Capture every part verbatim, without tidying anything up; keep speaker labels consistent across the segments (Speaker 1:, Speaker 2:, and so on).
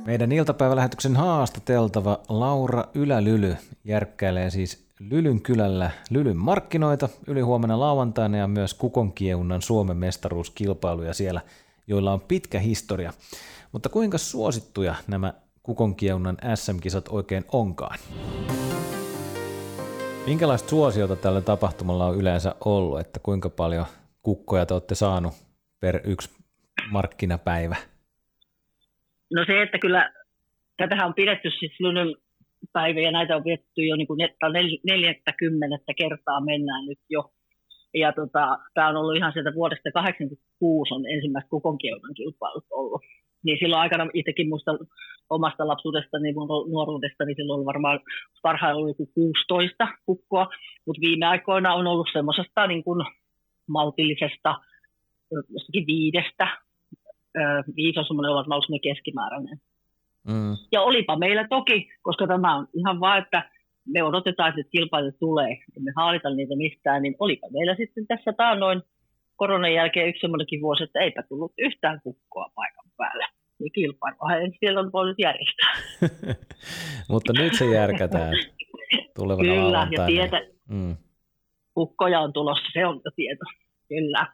Speaker 1: Meidän iltapäivälähetyksen haastateltava Laura Ylälyly järkkäilee siis Lylyn kylällä Lylyn markkinoita ylihuomenna lauantaina ja myös Kukonkieunan Suomen mestaruuskilpailuja siellä, joilla on pitkä historia. Mutta kuinka suosittuja nämä Kukonkieunan äs äm-kisat oikein onkaan? Minkälaista suosiota tällä tapahtumalla on yleensä ollut, että kuinka paljon kukkoja te olette saanut per yksi markkinapäivä?
Speaker 2: No se, että kyllä tätähän on pidetty siis Lylyn päiviä ja näitä on vietty jo niin kuin neljäkymmentä kertaa mennään nyt jo. Ja tota, tämä on ollut ihan sieltä vuodesta kahdeksankymmentäkuusi on ensimmäiset Kukonkieunan kilpailut ollut. Niin silloin aikana itsekin muistan omasta lapsuudestani, nuoruudestani, niin silloin oli varmaan parhailla oli joku kuusitoista kukkoa, mutta viime aikoina on ollut semmoisesta niin kuin maltillisesta jostakin viidestä. Viisi on semmoinen varmaan ollut keskimääräinen. Mm. Ja olipa meillä toki, koska tämä on ihan vaan, että me odotetaan, että kilpailut tulee, ja me haalita niitä mistään, niin olipa meillä sitten tässä taannoin koronan jälkeen yksi semmoinenkin vuosi, että eipä tullut yhtään kukkoa paikan päälle. Niin kilpailuhan en siellä on voinut järjestää.
Speaker 1: Mutta nyt se järkätään tulevana
Speaker 2: Kyllä,
Speaker 1: lauantaina.
Speaker 2: ja tietä, mm. kukkoja on tulossa, se on jo tieto. Kyllä.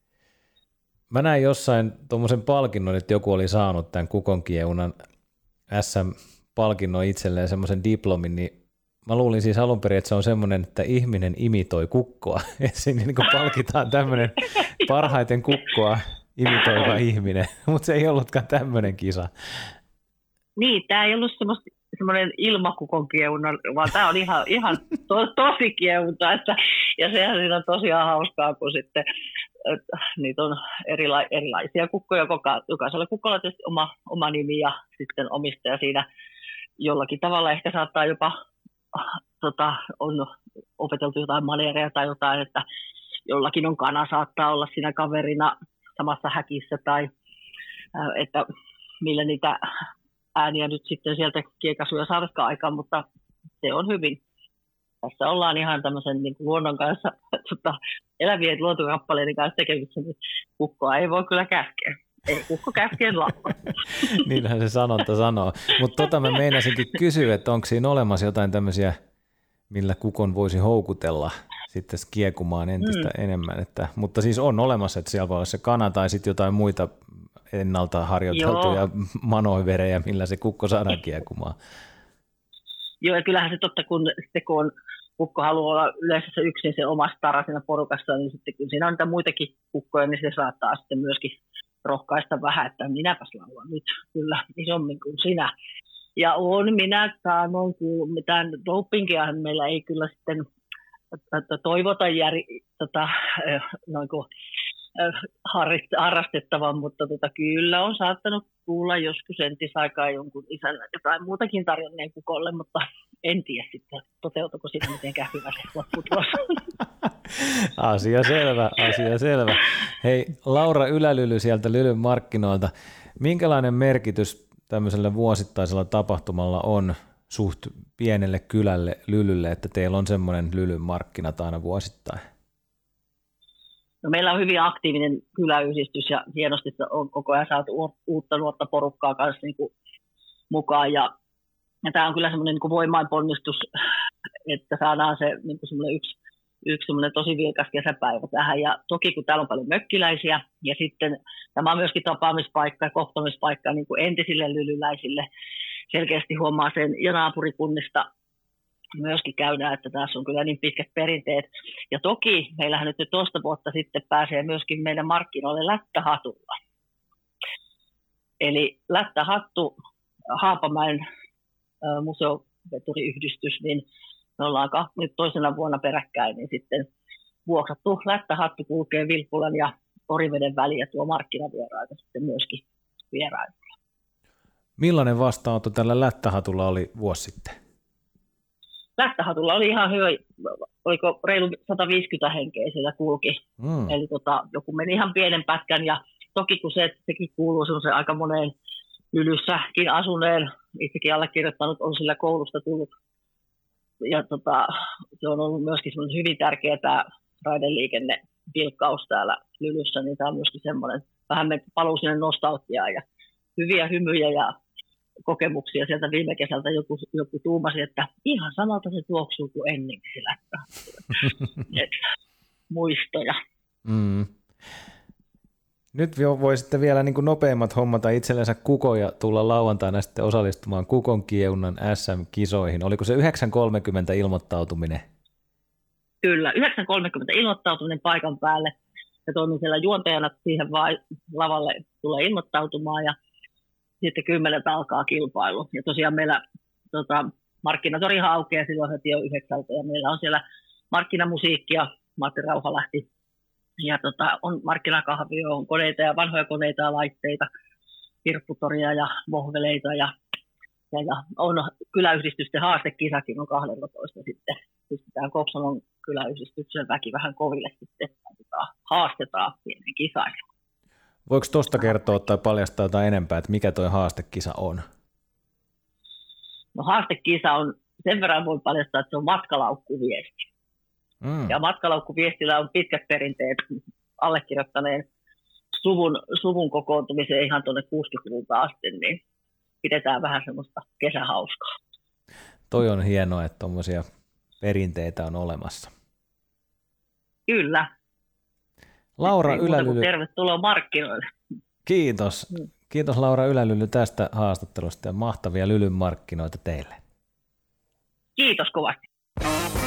Speaker 1: Mä näin jossain tuommoisen palkinnon, että joku oli saanut tämän Kukonkieunan äs äm-palkinnon itselleen, semmoisen diplomin, niin mä luulin siis alun perin, että se on semmoinen, että ihminen imitoi kukkoa. Että siinä niin palkitaan tämmöinen parhaiten kukkoa imitoiva ihminen, mutta se ei ollutkaan tämmöinen kisa.
Speaker 2: Niin, tämä ei ollut semmoinen ilmakukonkieunan, vaan tämä on ihan, ihan to, tosi kieuta. Että, ja sehän siinä on tosiaan hauskaa, kun sitten että niitä on erila- erilaisia kukkoja. Jokaisella kukolla tietysti oma, oma nimi ja sitten omistaja siinä jollakin tavalla ehkä saattaa jopa tota, on opeteltu jotain maneereja tai jotain, että jollakin on kana, saattaa olla siinä kaverina samassa häkissä tai että millä niitä ääniä nyt sitten sieltä kiekasuja saadaan aikaan, mutta se on hyvin. Tässä ollaan ihan tämmöisen niin kuin luonnon kanssa, tota, elävien luontokappaleiden kanssa tekemisissä, niin kukkoa ei voi kyllä käskeä. Ei kukko käskeen laulaa.
Speaker 1: Niinhän se sanonta sanoo. Mutta tota mä meinasinkin kysyä, että onko siinä olemassa jotain tämmöisiä, millä kukon voisi houkutella sitten kiekumaan entistä mm. enemmän. Että, mutta siis on olemassa, että siellä voi olla se kana tai sitten jotain muita ennalta harjoiteltuja Joo. manoiverejä, millä se kukko saadaan kiekumaan.
Speaker 2: Joo, ja kyllähän se totta, kun, kun kukko haluaa olla yleensä se yksin se oma stara siinä porukassa, niin sitten kun siinä on niitä muitakin kukkoja, niin se saattaa sitten myöskin rohkaista vähän, että minäpäs laulan nyt kyllä isommin kuin sinä. Ja on minä sanon, kun mitään dopingiahan meillä ei kyllä sitten toivota jär, tota, noin kuin, harrastettavan, mutta tota, kyllä on saattanut kuulla joskus entisaikaa jonkun isän jotain muutakin tarjonneen kukolle, mutta en tiedä sitten, toteutuko siinä mitenkään hyvästi lopputulos.
Speaker 1: Asia selvä, asia selvä. Hei, Laura Ylälyly sieltä Lylyn markkinoilta. Minkälainen merkitys tämmöisellä vuosittaisella tapahtumalla on suht pienelle kylälle Lylylle, että teillä on semmoinen Lylyn markkinat aina vuosittain?
Speaker 2: No, meillä on hyvin aktiivinen kyläyhdistys ja hienosti on koko ajan saatu uutta nuorta porukkaa kanssa niin kuin mukaan. Ja, ja tämä on kyllä semmoinen niin voimainponnistus, että saadaan se niin kuin semmoinen yksi, yksi semmoinen tosi vilkas kesäpäivä tähän. Ja toki kun täällä on paljon mökkiläisiä ja sitten tämä on myöskin tapaamispaikka ja kohtaamispaikka niin kuin entisille lylyläisille. Selkeästi huomaa sen ja naapurikunnista myöskin käydään, että tässä on kyllä niin pitkät perinteet. Ja toki meillähän nyt toista vuotta sitten pääsee myöskin meidän markkinoille lättähatulla. Eli lättähattu, Haapamäen museoveturiyhdistys, niin me ollaan nyt toisena vuonna peräkkäin, niin sitten vuokrattu lättähattu kulkee Vilppulan ja Oriveden väliin ja tuo markkinavieraita sitten myöskin vieraita.
Speaker 1: Millainen vastaanotto tällä lättähatulla oli vuosi sitten?
Speaker 2: Lättähatulla oli ihan hyvä, oliko reilu sata viisikymmentä henkeä siellä kulki. Mm. Eli tota, joku meni ihan pienen pätkän ja toki kun se, sekin kuuluu semmoisen aika moneen Lylyssäkin asuneen, itsekin allekirjoittanut on sillä koulusta tullut. Ja tota, se on ollut myöskin semmoinen hyvin tärkeä tämä raideliikenne vilkkaus täällä Lylyssä, niin tämä on myöskin semmoinen, vähän me paluu sinne nostalgiaan ja hyviä hymyjä ja kokemuksia sieltä viime kesältä. Joku, joku tuumasi, että ihan samalta se tuoksuu kuin ennenkin se läppä. Muistoja.
Speaker 1: Mm. Nyt voi sitten vielä niin kuin nopeimmat hommata itsellensä Kuko ja tulla lauantaina sitten osallistumaan Kukon Kieunan S M-kisoihin. Oliko se yhdeksän kolmekymmentä ilmoittautuminen?
Speaker 2: Kyllä, yhdeksän kolmekymmentä ilmoittautuminen paikan päälle. Ja toimin siellä juontajana, siihen vaan lavalle tulee ilmoittautumaan ja sitten kymmeneltä alkaa kilpailu. Ja tosiaan meillä tota, markkinatorihan aukeaa silloin heti jo yhdeksältä ja meillä on siellä markkinamusiikkia, Matti Rauhalahti. Ja tota, on markkinakahvio, on koneita ja vanhoja koneita ja laitteita, kirpputoria ja mohveleita ja, ja, ja on kyläyhdistysten haastekisakin on kaksitoista sitten. Pistetään Kopsamon kyläyhdistyksen väki vähän koville sitten, tota, haastetaan pienen kisailun.
Speaker 1: Voiko tuosta kertoa tai paljastaa jotain enempää, että mikä tuo haastekisa on?
Speaker 2: No haastekisa on, sen verran voi paljastaa, että se on matkalaukkuviesti. Mm. Ja matkalaukkuviestillä on pitkät perinteet allekirjoittaneen suvun, suvun kokoontumiseen ihan tuonne kuusikymmentäluvulta asti, niin pidetään vähän semmoista kesähauskaa.
Speaker 1: Toi on hienoa, että tuommoisia perinteitä on olemassa.
Speaker 2: Kyllä.
Speaker 1: Laura Ylälyly.
Speaker 2: Tervetuloa markkinoille.
Speaker 1: Kiitos. Mm. Kiitos Laura Ylälyly tästä haastattelusta ja mahtavia Lylyn markkinoita teille.
Speaker 2: Kiitos kovasti.